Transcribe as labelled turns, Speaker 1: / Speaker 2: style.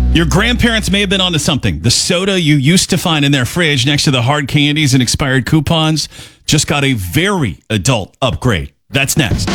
Speaker 1: Your grandparents may have been onto something. The soda you used to find in their fridge next to the hard candies and expired coupons just got a very adult upgrade. That's next.